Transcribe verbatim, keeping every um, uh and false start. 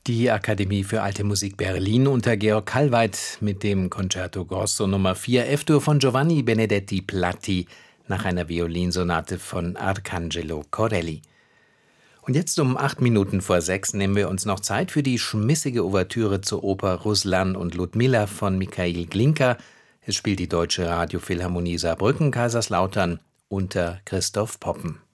Die Akademie für Alte Musik Berlin unter Georg Kallweit mit dem Concerto Grosso Nummer vier F-Dur von Giovanni Benedetti Platti nach einer Violinsonate von Arcangelo Corelli. Und jetzt um acht Minuten vor sechs nehmen wir uns noch Zeit für die schmissige Ouvertüre zur Oper Ruslan und Ludmilla von Michail Glinka. Es spielt die Deutsche Radiophilharmonie Saarbrücken-Kaiserslautern unter Christoph Poppen.